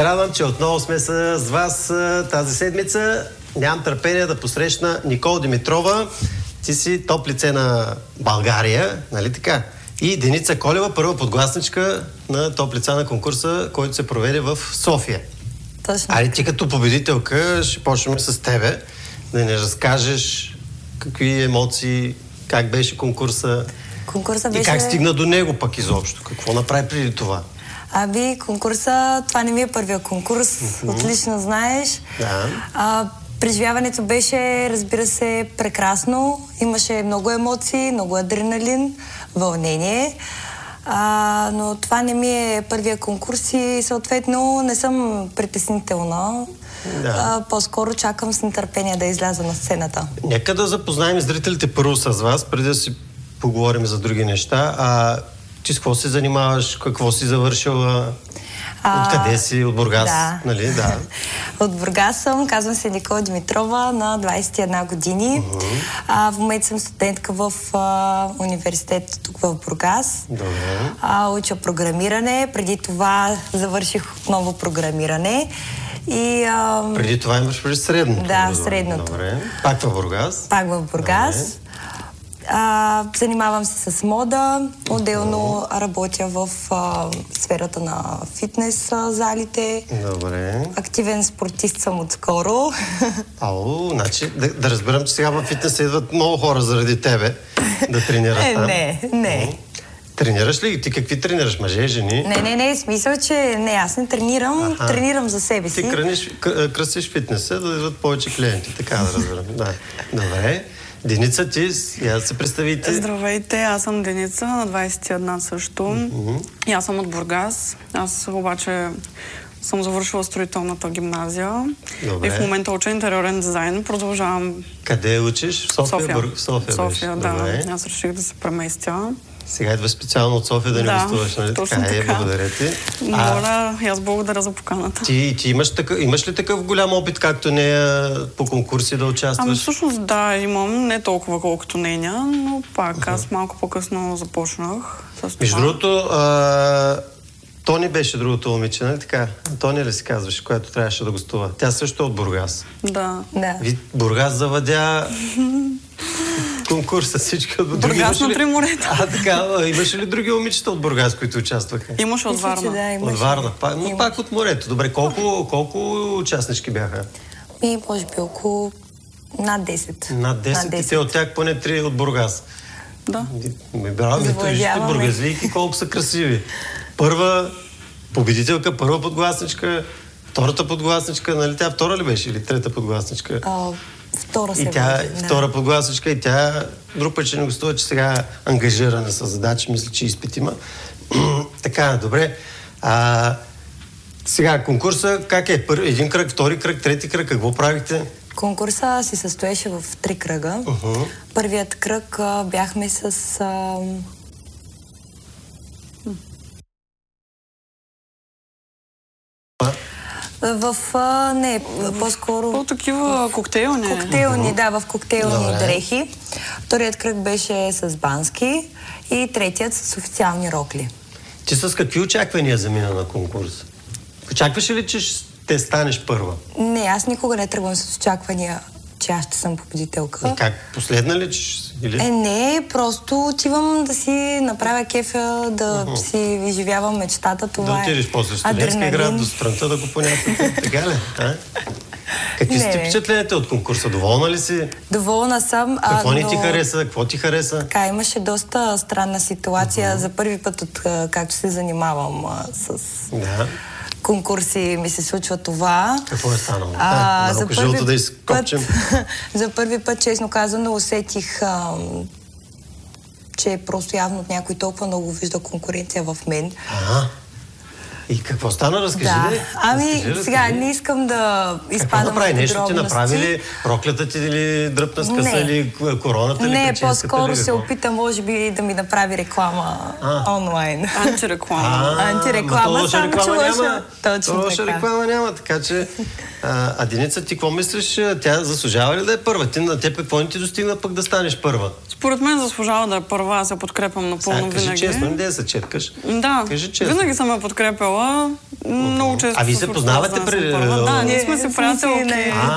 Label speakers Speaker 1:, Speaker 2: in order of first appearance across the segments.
Speaker 1: Радвам, че отново сме с вас тази седмица. Нямам търпение да посрещна Никола Димитрова. Ти си топ лице на България, нали така? И Деница Колева, първа подгласничка на топ лица на конкурса, който се проведе в София.
Speaker 2: Точно.
Speaker 1: Айде ти като победителка ще почнем с тебе, да ни разкажеш какви емоции, как беше конкурса и как стигна до него пък изобщо. Какво направи преди това?
Speaker 2: Конкурса, това не ми е първия конкурс, отлично знаеш.
Speaker 1: Да.
Speaker 2: Преживяването беше, разбира се, прекрасно. Имаше много емоции, много адреналин, вълнение. Но това не ми е първия конкурс и съответно не съм притеснителна. Да. По-скоро чакам с нетърпение да изляза на сцената.
Speaker 1: Нека да запознаем зрителите първо с вас, преди да си поговорим за други неща. Ти с какво се занимаваш? Какво си завършила? Откъде си? От Бургас?
Speaker 2: Да.
Speaker 1: Нали? Да.
Speaker 2: От Бургас съм. Казвам се Никола Димитрова, на 21 години. В момента съм студентка в университет тук в Бургас.
Speaker 1: Добре.
Speaker 2: Уча програмиране. Преди това завърших отново програмиране.
Speaker 1: Преди това имаш преди средното?
Speaker 2: Да, средното.
Speaker 1: Добре. Пак в Бургас?
Speaker 2: Пак в Бургас. Добре. Занимавам се с мода, отделно работя в сферата на фитнес залите.
Speaker 1: Добре.
Speaker 2: Активен спортист съм отскоро.
Speaker 1: Значи да разберам, че сега в фитнеса идват много хора заради тебе да тренират там.
Speaker 2: Не.
Speaker 1: Тренираш ли? Ти какви тренираш? Мъже, жени?
Speaker 2: Не, смисъл, че не, аз не тренирам, тренирам за себе си.
Speaker 1: Ти кръстиш фитнеса, да идват повече клиенти, така да разберам. Да. Добре. Деница, ти, я се представите.
Speaker 3: Здравейте, аз съм Деница, на 21 също. И аз съм от Бургас. Аз обаче съм завършила строителната гимназия.
Speaker 1: Добре.
Speaker 3: И в момента уча интериорен дизайн. Продължавам...
Speaker 1: Къде учиш? В София? В
Speaker 3: София, да. Добре. Аз реших да се преместя.
Speaker 1: Сега идва специално от София да не гостуваш, нали?
Speaker 3: Точно така.
Speaker 1: Благодаря ти.
Speaker 3: Моля, и аз благодаря за поканата.
Speaker 1: Ти имаш ли такъв голям опит, както нея по конкурси да участваш?
Speaker 3: Всъщност да, имам. Не толкова колкото нея, но пак аз малко по-късно започнах с това.
Speaker 1: Между другото, Тони беше другото момиче, нали така? Тони ли си казваш, която трябваше да гостува? Тя също е от Бургас.
Speaker 3: Да.
Speaker 1: Бургас завадя конкурса, всички от
Speaker 3: Бургас на три морета.
Speaker 1: Така, имаше ли други момичета от Бургас, които участваха?
Speaker 3: Имаше от Варна.
Speaker 1: От Варна, но пак от морето. Добре, колко участнички бяха?
Speaker 2: Може би около над 10.
Speaker 1: Над 10 и те от тях поне 3 от Бургас.
Speaker 3: Да.
Speaker 1: Браво, вижте бургазлийки колко са красиви. Първа победителка, първа подгласничка, втората подгласничка, нали тя втора ли беше или трета подгласничка?
Speaker 2: Втора се
Speaker 1: втора подгласничка и тя друг път ще не гостува, че сега ангажирана с задачи, мисля, че изпит има. Така, добре. Сега, конкурса как е? Един кръг, втори кръг, трети кръг, какво правихте?
Speaker 2: Конкурса се състоеше в 3 кръга. Първият кръг бяхме с... по-скоро...
Speaker 3: По-такива коктейлни.
Speaker 2: Коктейлни, в коктейлни дрехи. Вторият кръг беше с бански и третият с официални рокли.
Speaker 1: Ти с какви очаквания замина на конкурс? Очакваш ли, че ще станеш първа?
Speaker 2: Не, аз никога не тръгвам с очаквания, че аз ще съм победителка.
Speaker 1: И как? Последна ли? Или?
Speaker 2: Не, просто отивам да си направя кефа, да си изживявам мечтата. Това
Speaker 1: да отидеш после студентски град до странта да го понятате. Така ли? Какви са ти впечатленията от конкурса? Доволна ли си?
Speaker 2: Доволна съм.
Speaker 1: Какво не ти хареса? Какво ти хареса?
Speaker 2: Така, имаше доста странна ситуация. За първи път, от както се занимавам с... конкурси ми се случва това.
Speaker 1: Какво е станало? Малко жълто да изкопчем.
Speaker 2: За първи път, честно казано, усетих, че просто явно някой толкова много вижда конкуренция в мен.
Speaker 1: И какво стана? Разкажи ли?
Speaker 2: Сега не искам да изпадам в подробности.
Speaker 1: Какво направи? Нещо ти направи ли? Роклята ти или дръпна скъса или короната ли?
Speaker 2: Не, по-скоро се опита, може би, да ми направи реклама онлайн.
Speaker 3: Антиреклама.
Speaker 2: Антиреклама, само че лоша.
Speaker 1: Лоша реклама няма, така че... Деница, ти какво мислиш? Тя заслужава ли да е първа? На теб какво не ти достигна пък да станеш първа?
Speaker 3: Според мен заслужава да е първа, аз я подкрепям напълно винаги.
Speaker 1: Кажи честно, не да се четкаш.
Speaker 3: Да, винаги съм я подкрепяла. много често.
Speaker 1: А вие се познавате при...
Speaker 3: Да, ние сме се приятелки.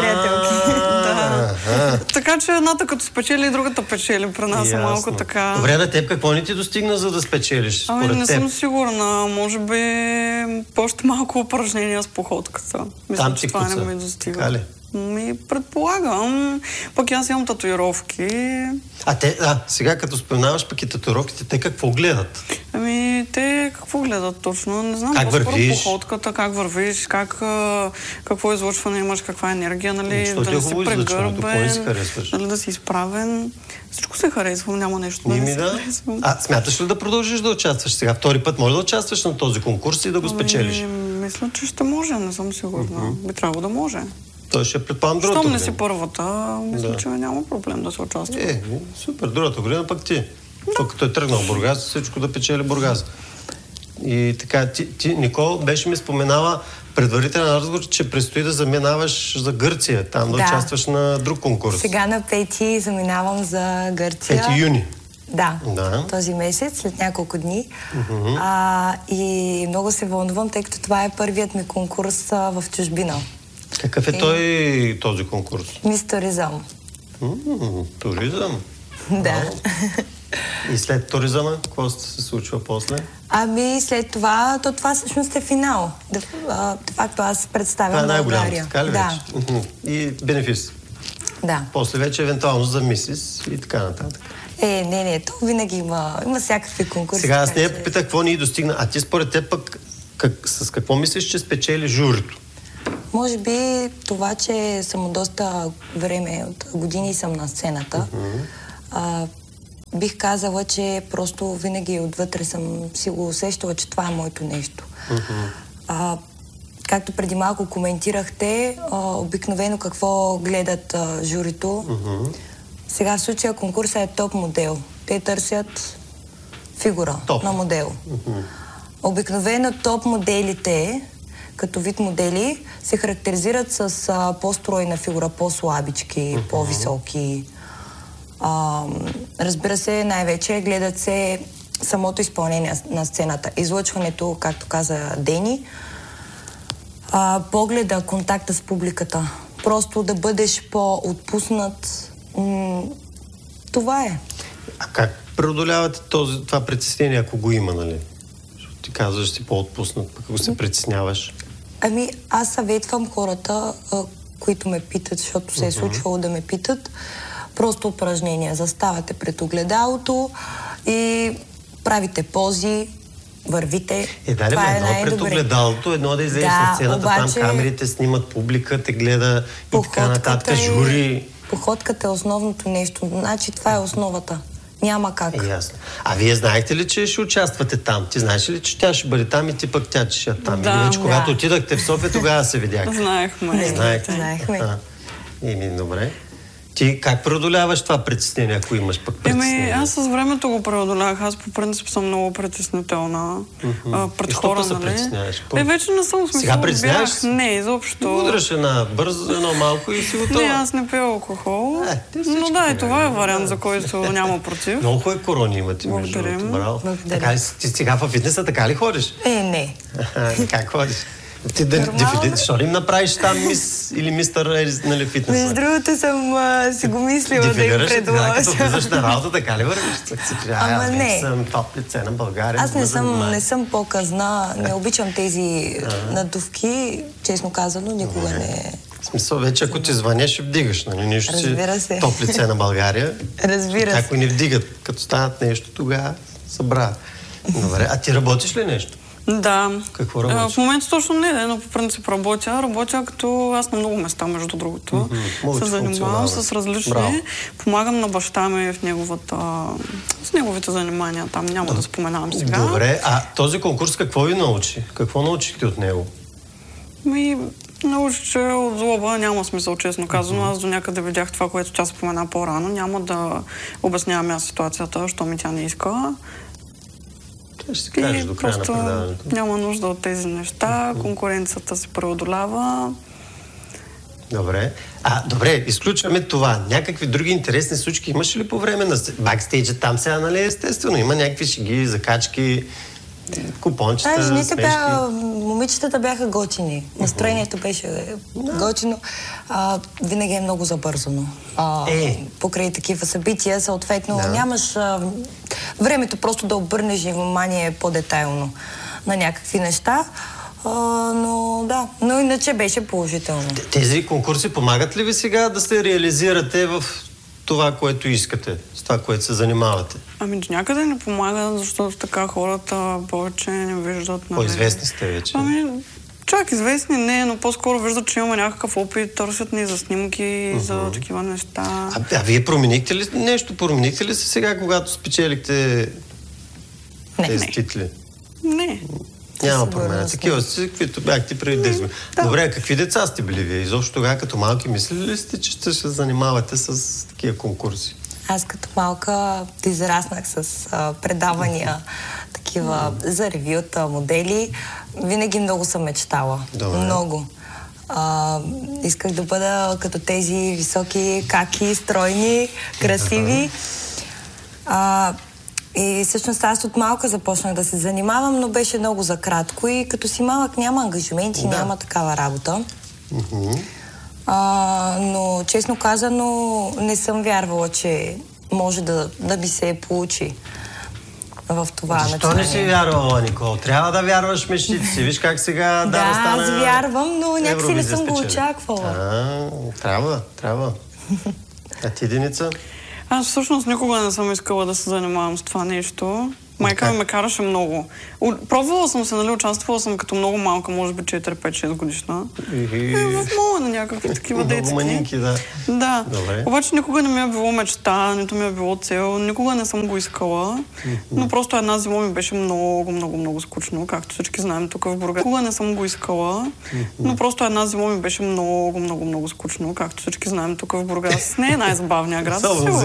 Speaker 3: Така че едната като спечели, другата печели. При нас е малко така.
Speaker 1: Добре, на теб какво не ти достигна, за да спечелиш?
Speaker 3: Ами не съм сигурна. Може би още малко упражнения с походката. Мисля, че това не ми достига.
Speaker 1: Така ли?
Speaker 3: Предполагам. Пък аз имам татуировки.
Speaker 1: Сега като споменаваш пък и татуировките, те какво гледат?
Speaker 3: Ами, те какво гледат точно? Не знам.
Speaker 1: Как вървиш?
Speaker 3: Походката, как вървиш, какво излъчване имаш, каква енергия, нали?
Speaker 1: Дали си прегърбен,
Speaker 3: дали да си изправен. Всичко се харесвам, няма нещо да не се харесвам.
Speaker 1: Смяташ ли да продължиш да участваш сега? Втори път може да участваш на този конкурс и да го спечелиш?
Speaker 3: Мисля, че ще може, не съм сигурна. Би трябвало да може.
Speaker 1: Той ще предполагам другата година.
Speaker 3: Щом не си първата, мисля, че няма проблем да се участва.
Speaker 1: Супер, другата година пък ти. Като е тръгнал Бургас, всичко да печели Бургас. И така, ти, Никол, беше ми споменала предварителен разговор, че предстои да заминаваш за Гърция, там да участваш на друг конкурс.
Speaker 2: Сега на 5 заминавам за Гърция.
Speaker 1: 5 юни.
Speaker 2: Да, този месец, след няколко дни. И много се вълнувам, тъй като това е първият ми конкурс в чужбина.
Speaker 1: Какъв е този конкурс?
Speaker 2: Мис Туризъм.
Speaker 1: Туризъм?
Speaker 2: Да.
Speaker 1: И след туризъма, какво се случва после?
Speaker 2: Ами след това, това всъщност е финал. De facto аз представям България.
Speaker 1: Това е най-голямото, така ли вече? И бенефис.
Speaker 2: Да.
Speaker 1: После вече евентуално за мисис и така нататък.
Speaker 2: Не, то винаги има всякакви конкурси.
Speaker 1: Сега аз нея попитах какво ни достигна. А ти според теб пък с какво мислиш, че спечели журито?
Speaker 2: Може би това, че съм доста време, от години съм на сцената. Бих казала, че просто винаги отвътре съм си го усещала, че това е моето нещо. Както преди малко коментирахте, обикновено какво гледат журито. Сега в случая конкурса е топ модел. Те търсят фигура на модел. Обикновено топ моделите, като вид модели, се характеризират с по-стройна фигура, по-слабички, по-високи. Разбира се, най-вече гледат се самото изпълнение на сцената. Излъчването, както каза Дени, погледа, контакта с публиката. Просто да бъдеш по-отпуснат. Това е.
Speaker 1: А как преодолявате това притеснение, ако го има, нали? Ти казваш, си по-отпуснат, пък ако се притесняваш.
Speaker 2: Ами, аз съветвам хората, които ме питат, защото се е случвало да ме питат, просто упражнения. Заставате пред огледалото и правите пози, вървите. Това е
Speaker 1: едно пред огледалото, едно да излезеш на сцената, там камерите снимат, публика те гледа и така нататък, жури.
Speaker 2: Походката е основното нещо. Значи това е основата. Няма как.
Speaker 1: Ясно. А вие знаете ли, че ще участвате там? Ти знаеш ли, че тя ще бъде там и ти пък тя ще е там? Или вече когато отидахте в София, тогава се видяхте?
Speaker 3: Знаехме.
Speaker 1: Добре. Ти как преодоляваш това притеснение, ако имаш пък притеснение?
Speaker 3: Аз с времето го преодолях. Аз по принцип съм много притеснителна пред хора, нали? Вече не съм смисъл.
Speaker 1: Сега притесняваш?
Speaker 3: Не, изобщо.
Speaker 1: Удраш едно малко и си готова.
Speaker 3: Не, аз не пия алкохол. Но да, и това е вариант, за който няма против.
Speaker 1: Много хубави корони имате, между другото. Браво. Ти сега във фитнеса така ли ходиш?
Speaker 2: Не.
Speaker 1: Как ходиш? Ти защо ли им направиш там мис или мистър, нали, фитнеса?
Speaker 2: Между другото съм си го мислила да им предложа.
Speaker 1: Като влизаш на работа, така ли вървиш?
Speaker 2: Ама не.
Speaker 1: Съм топ лице на България.
Speaker 2: Аз не съм по-казна, не обичам тези надувки, честно казано, никога не...
Speaker 1: В смисъл, вече ако ти звънеш, ще вдигаш, нали? Нищо си топ лице на България.
Speaker 2: Разбира се.
Speaker 1: Ако не вдигат, като станат нещо, тогава събра. Добре, а ти работиш ли нещо?
Speaker 3: Да.
Speaker 1: Какво работиш?
Speaker 3: В момента точно не, но по принцип работя като аз на много места, между другото. Се занимавам с различни. Браво. Помагам на баща ми в неговите занимания. Там няма да споменавам сега.
Speaker 1: Добре, а този конкурс какво ви научи? Какво научихте от него?
Speaker 3: Научих, че от злоба няма смисъл, честно казано. Аз до някъде видях това, което тя спомена по-рано. Няма да обяснявам аз ситуацията, защото ми тя не иска.
Speaker 1: Ще се кажеш до края на предаването.
Speaker 3: Няма нужда от тези неща. Конкуренцията се преодолява.
Speaker 1: Добре. Добре, изключваме това. Някакви други интересни случки имаш ли по време на бакстейджа? Там сега, нали, естествено, има някакви шеги, закачки. Купончета,
Speaker 2: жените момичетата бяха готини. Настроението беше готино. Винаги е много забързано. Покрай такива събития, съответно, нямаш времето просто да обърнеш внимание по-детайлно на някакви неща. Но иначе беше положително.
Speaker 1: Тези конкурси помагат ли ви сега да се реализирате в това, което искате, с това, което се занимавате?
Speaker 3: До някъде не помага, защото така хората повече не виждат.
Speaker 1: По-известни сте вече.
Speaker 3: Чак известни не, но по-скоро виждат, че имаме някакъв опит, търсят ни за снимки, за такива неща.
Speaker 1: Вие променихте ли нещо? Променихте ли се сега, когато спечелихте тези титли?
Speaker 3: Не.
Speaker 1: Няма промена. Такива си, каквито бяхте преди 10 години. Добре, какви деца сте били вие? Изобщо тогава като малки мислили ли сте, че ще се занимавате с такива конкурси?
Speaker 2: Аз като малка израснах с предавания, такива за ревюта, модели. Винаги много съм мечтала.
Speaker 1: Добре.
Speaker 2: Много. Исках да бъда като тези високи, каки, стройни, красиви. И всъщност аз от малка започнах да се занимавам, но беше много за кратко и като си малък няма ангажименти, няма такава работа. Но честно казано не съм вярвала, че може да ми се получи в това начинание.
Speaker 1: Защо не си вярвала, Никол? Трябва да вярваш в мечтите си. Виж как сега стана...
Speaker 2: аз вярвам, но някакси не съм го очаквала.
Speaker 1: Трябва. А ти, Деница?
Speaker 3: Аз всъщност никога не съм искала да се занимавам с това нещо. Майка ми ме караше много. Пробвала съм се, участвала съм като много малка, може би 4-5-6 годишна. В мола на някакви такива детски.
Speaker 1: Много манинки,
Speaker 3: Да.
Speaker 1: Добре.
Speaker 3: Обаче никога не ми е било мечта, нито ми е било цел, никога не съм го искала. Но просто една зима ми беше много скучно, както всички знаем тук в Бургас. Никога не съм го искала, но просто една зима ми беше много скучно, както всички знаем тук в Бургас. Не е най-забавният град.